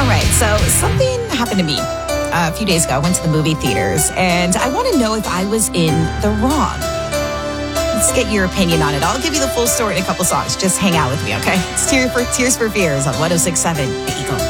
All right, so something happened to me a few days ago. I went to the movie theaters, and I want to know if I was in the wrong. Let's get your opinion on it. I'll give you the full story in a couple songs. Just hang out with me, okay? It's Tears for Fears on 106.7 The Eagle.